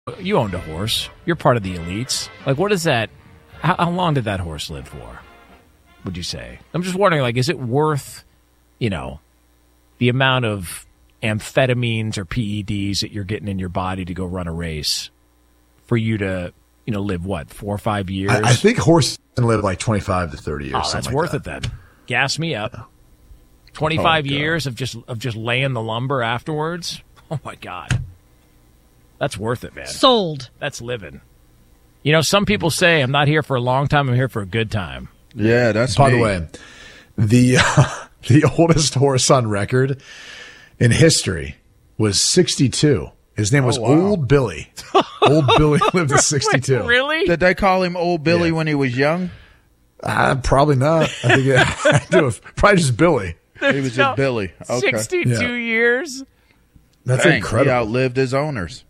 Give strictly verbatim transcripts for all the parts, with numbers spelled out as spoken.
You owned a horse. You're part of the elites. Like, what is that? How, how long did that horse live for, would you say? I'm just wondering, like, is it worth, you know, the amount of amphetamines or P E Ds that you're getting in your body to go run a race for you to, you know, live, what, four or five years? I, I think horses can live like twenty-five to thirty years. Oh, that's like worth that. it then. Gas me up. twenty-five oh, years of just of just laying the lumber afterwards? Oh, my God. That's worth it, man. Sold. That's living. You know, some people say, I'm not here for a long time, I'm here for a good time. Yeah, that's By me. the way, the, uh, the oldest horse on record in history was sixty-two. His name was oh, wow. Old Billy. Old Billy lived to sixty-two. Wait, really? Did they call him Old Billy Yeah. when he was young? Uh, probably not. I think it, probably just Billy. He was just Billy. Okay. sixty-two Yeah. years? That's Dang, incredible. He outlived his owners.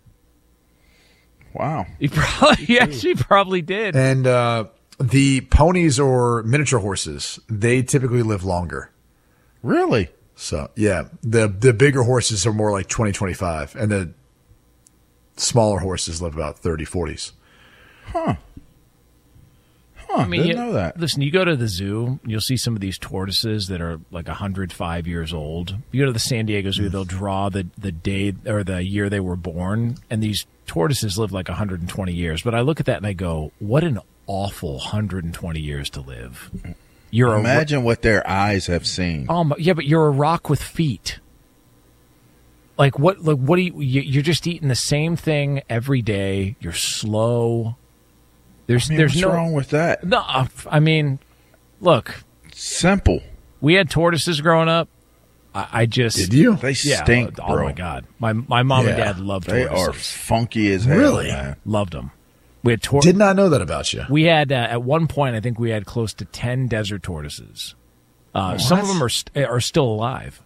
Wow. He probably, he actually probably did. And uh, the ponies or miniature horses, they typically live longer. Really? So, yeah, the the bigger horses are more like twenty, twenty-five, and the smaller horses live about thirty, forties. Huh. Huh, I mean, didn't you, know that. Listen, you go to the zoo, you'll see some of these tortoises that are like one hundred five years old. You go to the San Diego Zoo, they'll draw the, the day or the year they were born, and these tortoises live like one hundred twenty years. But I look at that and I go, what an awful one hundred twenty years to live. You're Imagine a, what their eyes have seen. Oh, my, yeah, but you're a rock with feet. Like what? Like what do you? you- You're just eating the same thing every day. You're slow. There's, I mean, there's what's no wrong with that? No, I mean, look, Simple. we had tortoises growing up. I, I just Did you? They Yeah. stink, oh, bro. my God, my my mom and Yeah. dad loved They tortoises. are funky as hell. Really? Man. Loved them. We had tor- Did not know that about you. We had uh, at one point, I think we had close to ten desert tortoises. Uh, some of them are st- are still alive.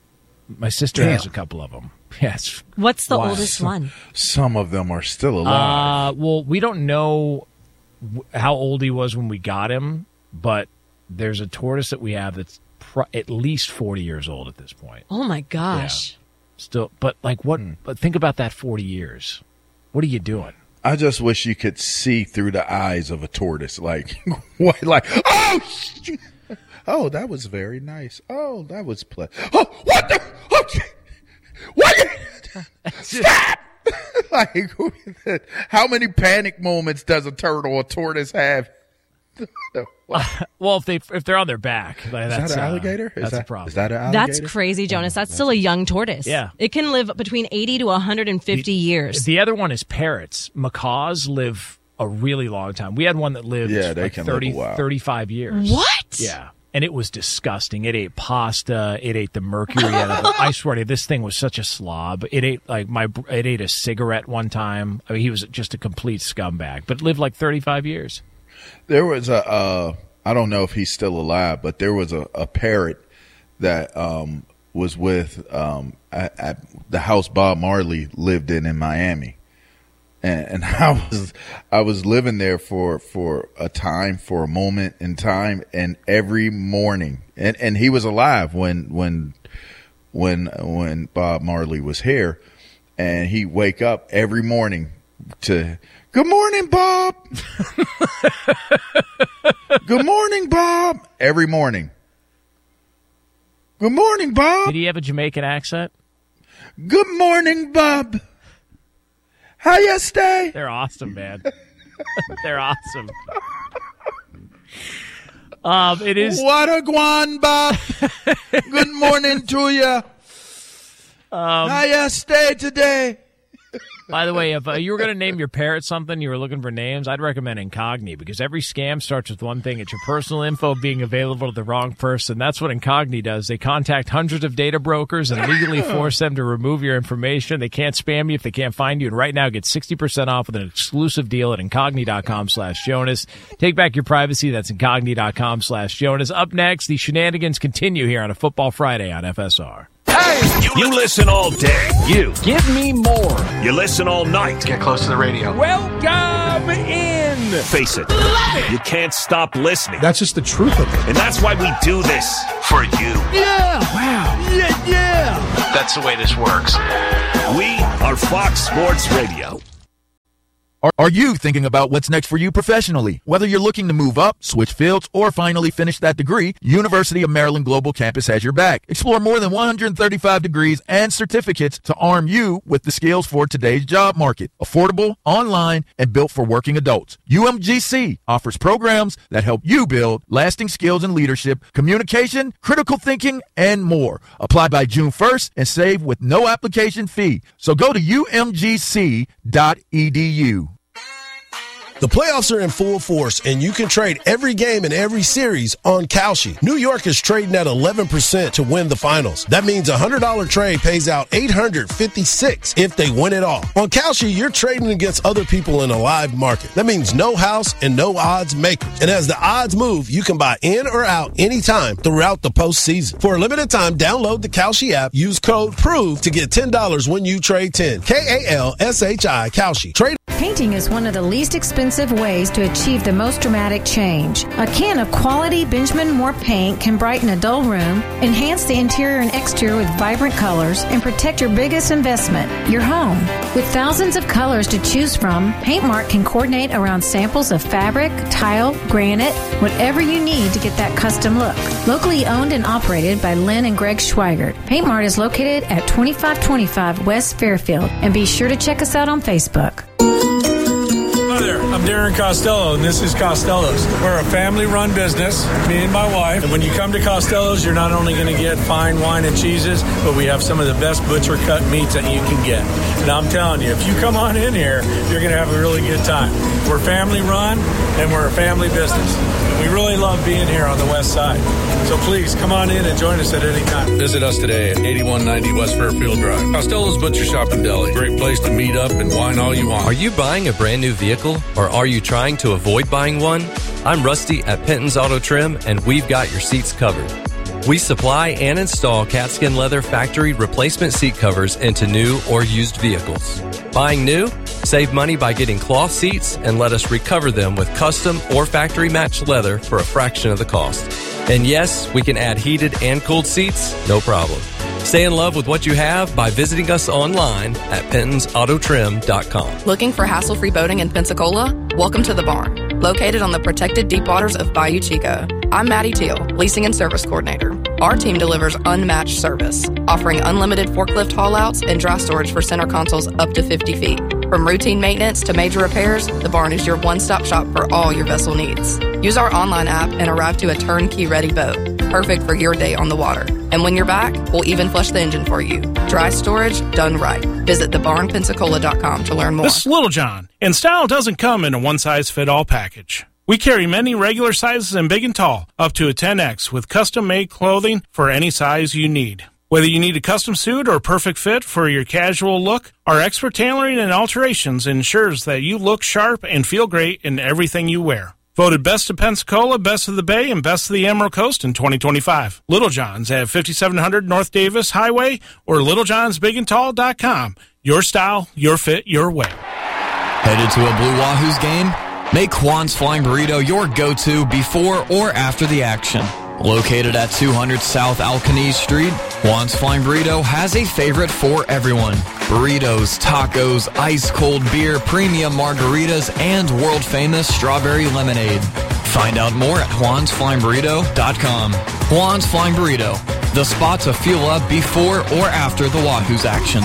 My sister Damn. has a couple of them. Yes. What's the Wow. oldest one? Some of them are still alive. Uh, well, we don't know w- how old he was when we got him, but there's a tortoise that we have that's pro- at least forty years old at this point. Oh, my gosh. Still, but like what? But think about that forty years. What are you doing? I just wish you could see through the eyes of a tortoise. Like, what? Like, oh, sh- oh, that was very nice. Oh, that was ple- Oh, what the? Oh, sh- what? Stop! Like, how many panic moments does a turtle or tortoise have? Well, if they if they're on their back, like, Is that's that an uh, alligator? Is that's that, a problem. Is that an alligator? That's crazy, Jonas. That's still a young tortoise. Yeah. It can live between eighty to one hundred fifty years. The other one is parrots. Macaws live a really long time. We had one that lived Yeah, they like can live a thirty, while. thirty-five years. What? Yeah. And it was disgusting. It ate pasta. It ate the mercury out of it. I swear to you, this thing was such a slob. It ate like my. It ate a cigarette one time. I mean, he was just a complete scumbag. But lived like thirty-five years. There was a, uh, I don't know if he's still alive, but there was a, a parrot that um, was with um, at, at the house Bob Marley lived in in Miami, and, and I was I was living there for for a time, for a moment in time, and every morning, and, and he was alive when when when when Bob Marley was here, and he'd wake up every morning to. Good morning, Bob. Good morning, Bob. Every morning. Good morning, Bob. Did he have a Jamaican accent? Good morning, Bob. How you stay? They're awesome, man. They're awesome. Um, it is. What a guan, Bob. Good morning to you. Um, How you stay today? By the way, if uh, you were going to name your parrot something, you were looking for names, I'd recommend Incogni, because every scam starts with one thing. It's your personal info being available to the wrong person. That's what Incogni does. They contact hundreds of data brokers and legally force them to remove your information. They can't spam you if they can't find you. And right now, get sixty percent off with an exclusive deal at Incogni.com slash Jonas. Take back your privacy. That's Incogni.com slash Jonas. Up next, the shenanigans continue here on a Football Friday on F S R. Hey! You, you listen all day. You. Give me more. You listen all night. Get close to the radio. Welcome in. Face it. it. You can't stop listening. That's just the truth of it. And that's why we do this for you. Yeah. Wow. Yeah, yeah. That's the way this works. We are Fox Sports Radio. Are, are you thinking about what's next for you professionally? Whether you're looking to move up, switch fields, or finally finish that degree, University of Maryland Global Campus has your back. Explore more than one hundred thirty-five degrees and certificates to arm you with the skills for today's job market. Affordable, online, and built for working adults. U M G C offers programs that help you build lasting skills in leadership, communication, critical thinking, and more. Apply by June first and save with no application fee. So go to U M G C dot E D U. The playoffs are in full force, and you can trade every game in every series on Kalshi. New York is trading at eleven percent to win the finals. That means a one hundred dollars trade pays out eight hundred fifty-six dollars if they win it all. On Kalshi, you're trading against other people in a live market. That means no house and no odds makers. And as the odds move, you can buy in or out anytime throughout the postseason. For a limited time, download the Kalshi app, use code PROVE to get ten dollars when you trade ten. K A L S H I, Kalshi. Trade. Painting is one of the least expensive ways to achieve the most dramatic change. A can of quality Benjamin Moore paint can brighten a dull room, enhance the interior and exterior with vibrant colors, and protect your biggest investment, your home. With thousands of colors to choose from, Paintmark can coordinate around samples of fabric, tile, granite, whatever you need to get that custom look. Locally owned and operated by Lynn and Greg Schweigert, Paintmark is located at twenty-five twenty-five West Fairfield, and be sure to check us out on Facebook. Hi there, I'm Darren Costello, and this is Costello's. We're a family-run business, me and my wife. And when you come to Costello's, you're not only going to get fine wine and cheeses, but we have some of the best butcher-cut meats that you can get. And I'm telling you, if you come on in here, you're going to have a really good time. We're family-run, and we're a family business. We really love being here on the west side. So please, come on in and join us at any time. Visit us today at eighty-one ninety West Fairfield Drive. Costello's Butcher Shop and Deli. Great place to meet up and wine all you want. Are you buying a brand new vehicle, or are you trying to avoid buying one? I'm Rusty at Penton's Auto Trim, and we've got your seats covered. We supply and install Catskin Leather factory replacement seat covers into new or used vehicles. Buying new? Save money by getting cloth seats and let us recover them with custom or factory matched leather for a fraction of the cost. And yes, we can add heated and cooled seats, no problem. Stay in love with what you have by visiting us online at pentons auto trim dot com. Looking for hassle-free boating in Pensacola? Welcome to the Barn, located on the protected deep waters of Bayou Chico. I'm Maddie Teal, Leasing and Service Coordinator. Our team delivers unmatched service, offering unlimited forklift haul-outs and dry storage for center consoles up to fifty feet. From routine maintenance to major repairs, the Barn is your one-stop shop for all your vessel needs. Use our online app and arrive to a turnkey-ready boat, perfect for your day on the water. And when you're back, we'll even flush the engine for you. Dry storage done right. Visit the barn pensacola dot com to learn more. This is Little John, and style doesn't come in a one-size-fit-all package. We carry many regular sizes and big and tall, up to a ten X, with custom-made clothing for any size you need. Whether you need a custom suit or a perfect fit for your casual look, our expert tailoring and alterations ensures that you look sharp and feel great in everything you wear. Voted Best of Pensacola, Best of the Bay, and Best of the Emerald Coast in twenty twenty-five. Little John's at fifty-seven hundred North Davis Highway or little johns big and tall dot com. Your style, your fit, your way. Headed to a Blue Wahoos game? Make Juan's Flying Burrito your go-to before or after the action. Located at two hundred South Alcanese Street, Juan's Flying Burrito has a favorite for everyone. Burritos, tacos, ice-cold beer, premium margaritas, and world-famous strawberry lemonade. Find out more at juans flying burrito dot com. Juan's Flying Burrito, the spot to fuel up before or after the Wahoos action.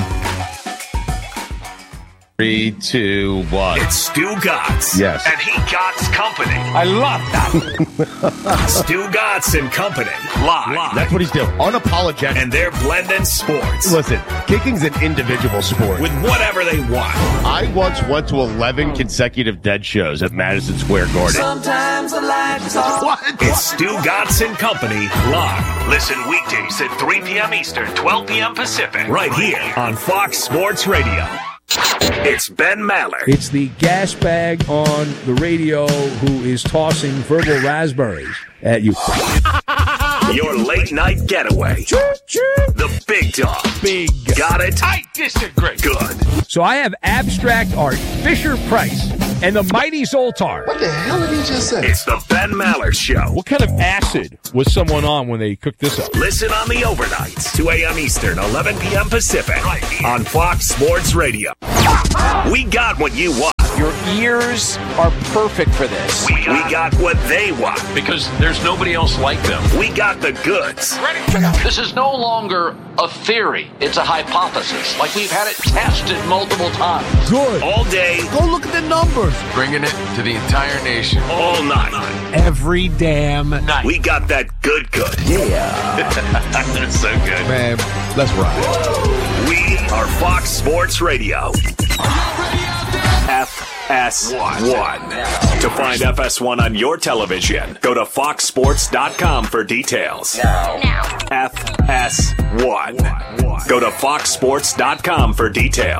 Three, two, one. It's Stu Gotts. Yes. And he Gotts Company. I love that. Stu Gotts and Company. Live. Live. That's what he's doing. Unapologetic. And they're blending sports. Listen, kicking's an individual sport. With whatever they want. I once went to eleven consecutive dead shows at Madison Square Garden. Sometimes the light is off. What? It's Stu Gotts and Company. Live. Listen weekdays at three p.m. Eastern, twelve p.m. Pacific. Right here on Fox Sports Radio. It's Ben Maller. It's the gas bag on the radio who is tossing verbal raspberries at you. Your late night getaway. The big dog. Big. Got it? I disagree. Good. So I have abstract art, Fisher Price, and the Mighty Zoltar. What the hell did he just say? It's the Ben Maller Show. What kind of acid was someone on when they cooked this up? Listen on the overnights, two a.m. Eastern, eleven p.m. Pacific, right here on Fox Sports Radio. We got what you want. Your ears are perfect for this. We got, we got what they want. Because there's nobody else like them. We got the goods. This is no longer a theory. It's a hypothesis. Like we've had it tested multiple times. Good. All day. Go look at the numbers. Bringing it to the entire nation. All night. Every damn night. We got that good good. Yeah. That's so good. Man, let's ride. We are Fox Sports Radio. F S one. To find F S one on your television, go to fox sports dot com for details. Now. F S one. Go to fox sports dot com for details.